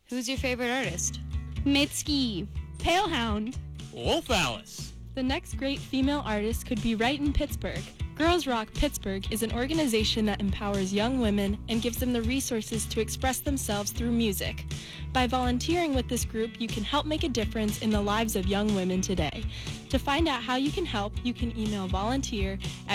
Who's your favorite artist? Mitski. Palehound. Wolf Alice. The next great female artist could be right in Pittsburgh. Girls Rock Pittsburgh is an organization that empowers young women and gives them the resources to express themselves through music. By volunteering with this group, you can help make a difference in the lives of young women today. To find out how you can help, you can email volunteer at